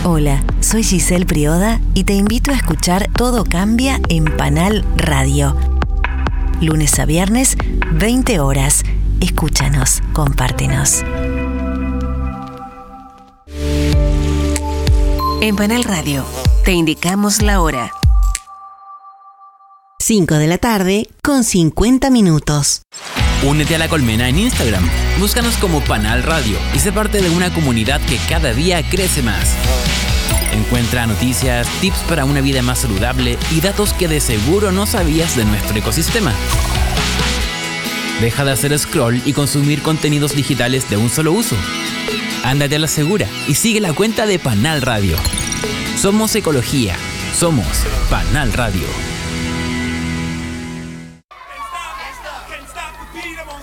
Hola, soy Giselle Prioda y te invito a escuchar Todo Cambia en Panal Radio. Lunes a viernes, 20 horas. Escúchanos, compártenos. En Panal Radio, te indicamos la hora. 5 de la tarde con 50 minutos. Únete a La Colmena en Instagram. Búscanos como Panal Radio y sé parte de una comunidad que cada día crece más. Encuentra noticias, tips para una vida más saludable y datos que de seguro no sabías de nuestro ecosistema. Deja de hacer scroll y consumir contenidos digitales de un solo uso. Ándate a la segura y sigue la cuenta de Panal Radio. Somos ecología. Somos Panal Radio.